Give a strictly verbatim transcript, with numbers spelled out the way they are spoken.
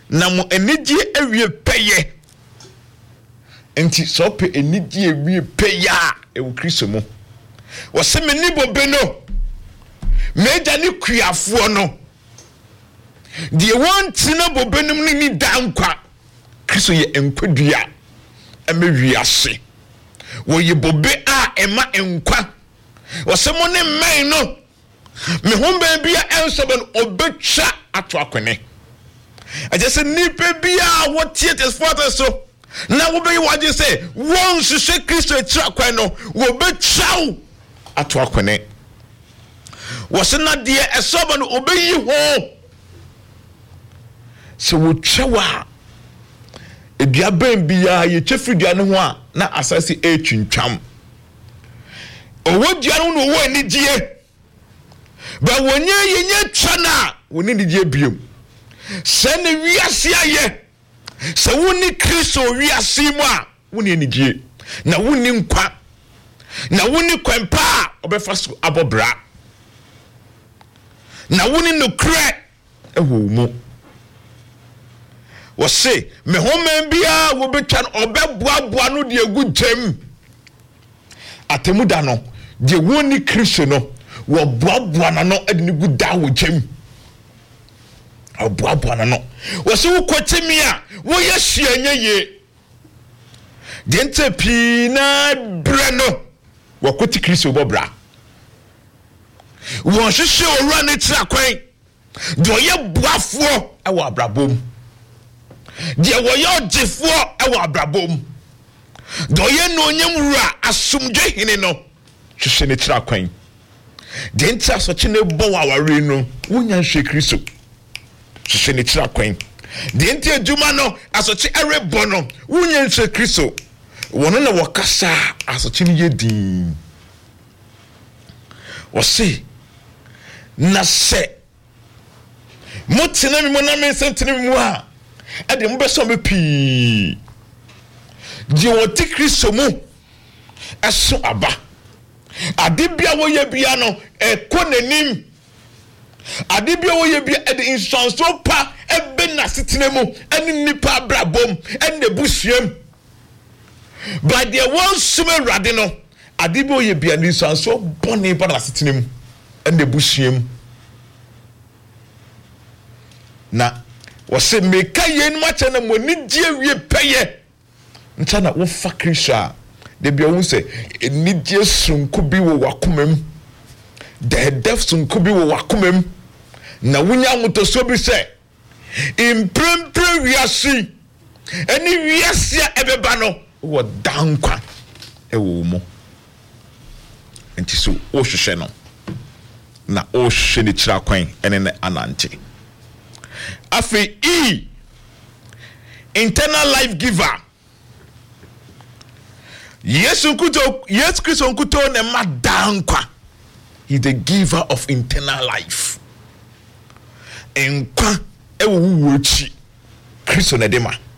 na mo enigye awie peye enti so pe enigye awie peye a ewo Kristo mu wo se me ni bobe no meja ni kuafo no de won na bobe num ni dankwa Kristo ye enkwadua amawiase wo ye bobe a ema enkwa wo se mo ne men no me homba bia ensoben obetwa ato akone aje se nipa bia wo tietes forte so na wo be waje se won hwehwe Kristo etira akwan no wo betwa ato akone wo se na de esoben obeyi ho se wo twa edua ban bia ye twefidua no ho a na asase e twintwam owo dua no no wo anigye ba wonye yenye twana woni nigye biom se ne wiase aye se woni Kristo wiase mu a woni anigye na woni nkwa na woni kwempa obefa so abobra na woni nokre ewo mu wo se me homen bia wo betwa obeboaboa no de egu gem atemuda no de woni Kristo no wo boaboa na no ade ne gu da wo gem oboaboa na no wo se wo kwetemi a wo ye hyianya ye de nte pi na bre no wo kweti Kristo bobra wo hwehwe owura ne tira kwan do ye boafo e wo abrabom de wo ye ogefo e wo abrabom do ye no nyem wura asomdwe hene no hwehwe ne tira kwan de nti asoche ne bo waware no wonya hwe Kristo hwehwe ne tira kwan de nti adwuma no asoche erebo no wonya hwe Kristo wono na wakasa asoche ne yedin wo se na se motena mi mo na me sentene mi mu a ade mo beso me pi di wo ti Kristo mu eso aba ade bia wo ye bia no e ko nanim ade bia wo ye bia e de instanso pa e be na setena mu ene nipa brabom ene busuam ba de won sume rade no ade bia wo ye bia instanso boni ba na setena mu ene busuam na wo se meka yen ma cha na mo ni die wie peye ncha na wo fa Kristo de bia wo se ni die sunku bi wo wakomam de def sunku bi wo wakomam na wunya motoso bi se imprempre wiasi eni wiasi a ebeba no wo dankwa e wo mo enti so o hwehwe no na o hwehwe ni kira kwan ene ne anante afi e internal life giver Yesu kuto yes Kristo kuto ne madankwa. He the giver of eternal life. Enkwa e wo wuchi Kristo ne dema.